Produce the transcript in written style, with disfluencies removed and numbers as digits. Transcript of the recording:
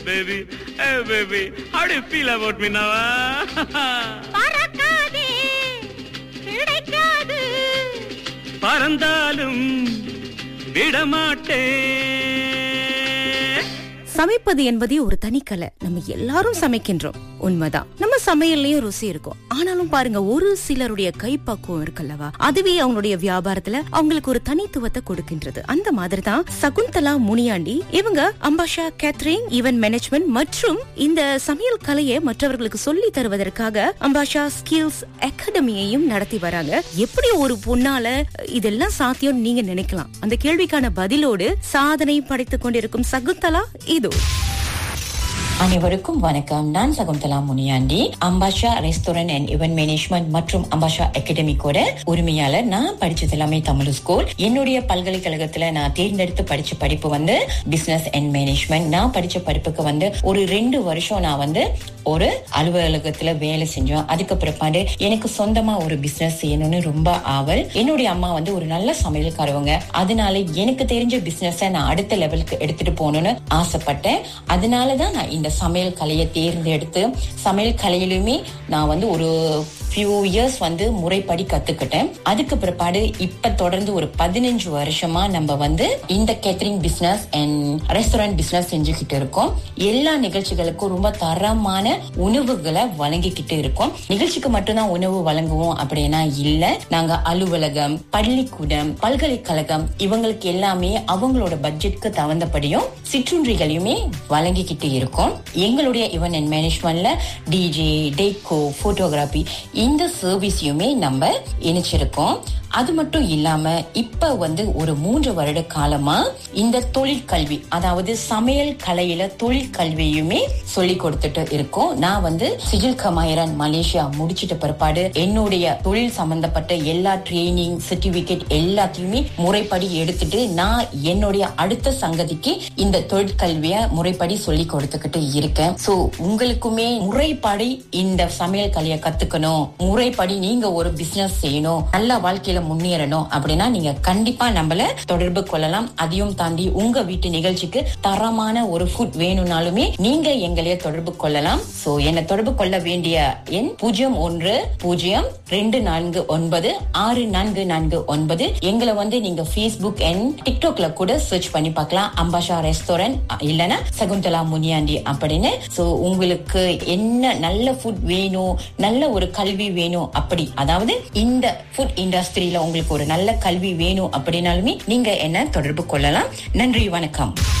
Baby, hey baby, how do you feel about me now? பறக்காதே கிடைக்காது பறந்தாலும் விடமாட்டேன். சமைப்பது என்பதே ஒரு தனிக்கலை. நம்ம எல்லாரும் சமைக்கின்றோம், உண்மைதான். நம்ம சமையல்லையும் ருசி இருக்கும். ஆனாலும் பாருங்க, ஒரு சிலருடைய கைப்பக்குவம் இருக்குல்லவா, அதுவே அவங்களுடைய வியாபாரத்துல அவங்களுக்கு ஒரு தனித்துவத்தை கொடுக்கின்றது. அந்த மாதிரி தான் சகுந்தலா முனியாண்டி. இவங்க அம்பாஷா கேட்டரிங், ஈவென்ட் மேனேஜ்மெண்ட் மற்றும் இந்த சமையல் கலையை மற்றவர்களுக்கு சொல்லி தருவதற்காக அம்பாஷா ஸ்கில்ஸ் அகாடமியையும் நடத்தி வராங்க. எப்படி ஒரு பொண்ணால இதெல்லாம் சாத்தியம் நீங்க நினைக்கலாம்? அந்த கேள்விக்கான பதிலோடு சாதனை படைத்துக் கொண்டிருக்கும் சகுந்தலா இதோ. அனைவருக்கும் வணக்கம். நான் Shakuntala Muniyandi, அம்பாஷா restaurant and event management மற்றும் அம்பாஷா அகாடமிக்கோட உரிமையாளர். நான் படிச்சது எல்லாமே தமிழ் ஸ்கூல். என்னுடைய பல்கலைக்கழகத்துல நான் தேர்ந்தெடுத்து படிச்ச படிப்பு வந்து பிசினஸ் அண்ட் மேனேஜ்மெண்ட். நான் படிச்ச படிப்புக்கு வந்து ஒரு 2 வருஷம் நான் வந்து ஒரு அலுவலகத்துல வேலை செஞ்சோம். அதுக்கு பிற்பாடு எனக்கு சொந்தமா ஒரு பிசினஸ் செய்யணும்னு ரொம்ப ஆவல். என்னுடைய அம்மா வந்து ஒரு நல்ல சமையல்காரவங்க. அதனால எனக்கு தெரிஞ்ச பிசினஸ நான் அடுத்த லெவலுக்கு எடுத்துட்டு போகணும்னு ஆசைப்பட்டேன். அதனாலதான் நான் இந்த சமையல் கலையை தேர்ந்தெடுத்து சமையல் கலையிலுமே நான் வந்து ஒரு few years வந்து முறைப்படி கத்துக்கிட்டேன். அதுக்கு பிற்பாடு இப்ப தொடர்ந்து ஒரு 15 வருஷமா நம்ம வந்து இந்த catering business and restaurant business செஞ்சுக்கிட்டு இருக்கோம். எல்லா நிகழ்ச்சிகளுக்கும் ரொம்ப தரமான உணவுகளை வழங்கிக்கிட்டு இருக்கோம். நிகழ்ச்சிக்கு மட்டும்தான் உணவு வழங்குவோம் அப்படின்னா இல்ல. நாங்க அலுவலகம், பள்ளிக்கூடம், பல்கலைக்கழகம் இவங்களுக்கு எல்லாமே அவங்களோட பட்ஜெட்க்கு தகுந்தபடியும் சிற்றுண்டிகளையுமே வழங்கிக்கிட்டு இருக்கோம். எங்களுடைய ஈவென்ட் அண்ட் மேனேஜ்மெண்ட்ல டிஜே, டெக்கோ, போட்டோகிராபி இந்த சர்வீஸையுமே நம்ம இணைச்சிருக்கோம். அது மட்டும் இல்லாம இப்ப வந்து ஒரு 3 வருட காலமா இந்த தொழிற்கல்வி, அதாவது சமையல் கலையில தொழிற்கல்வியுமே சொல்லி கொடுத்துட்டு இருக்கோம். நான் வந்து சிஜில் கமாயிரான் மலேசியா முடிச்சிட்ட பிற்பாடு என்னுடைய தொழில் சம்பந்தப்பட்ட எல்லா ட்ரைனிங் சர்டிபிகேட் எல்லாத்தையுமே முறைப்படி எடுத்துட்டு நான் என்னுடைய அடுத்த சங்கதிக்கு இந்த தொழிற்கல்விய முறைப்படி சொல்லி கொடுத்துக்கிட்டு இருக்கேன். சோ உங்களுக்குமே முறைப்படி இந்த சமையல் கலையை கத்துக்கணும், முறைப்படி நீங்க ஒரு பிசினஸ் செய்யணும், நல்ல வாழ்க்கையில முன்னேறணும் அப்படின்னா நீங்க கண்டிப்பா நம்மள தொடர்பு கொள்ளலாம். அதையும் தாண்டி உங்க வீட்டு நிகழ்ச்சிக்கு தரமான ஒரு ஃபுட் வேணும்னாலுமே நீங்க எங்களைய தொடர்பு கொள்ளலாம். சோ என்ன தொடர்பு கொள்ள வேண்டிய எண் 0112496449. எங்களை வந்து நீங்க Facebook அண்ட் டிக்டாக்ல கூட சர்ச் பண்ணி பார்க்கலாம். அம்பாஷா ரெஸ்டாரண்ட் இல்லனா சகுந்தலா முனியாண்டி அப்படின்னு. சோ உங்களுக்கு என்ன நல்ல ஃபுட் வேணும், நல்ல ஒரு கல்வி வேணும் அப்படி, அதாவது இந்த ஃபுட் இண்டஸ்ட்ரியில உங்களுக்கு ஒரு நல்ல கல்வி வேணும் அப்படின்னாலுமே நீங்க என்ன தொடர்பு கொள்ளலாம். நன்றி, வணக்கம்.